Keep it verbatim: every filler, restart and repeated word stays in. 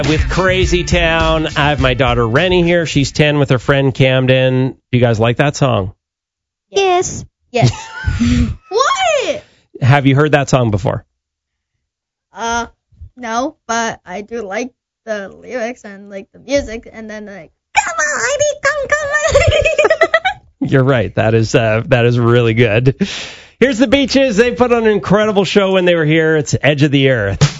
With Crazy Town, I have my daughter Rennie here. She's ten with her friend Camden. Do you guys like that song? Yes. Yes. What? Have you heard that song before? Uh, no, but I do like the lyrics and like the music, and then like, come on, Heidi, come, come on. You're right. That is uh, that is really good. Here's the Beaches. They put on an incredible show when they were here. It's Edge of the Earth.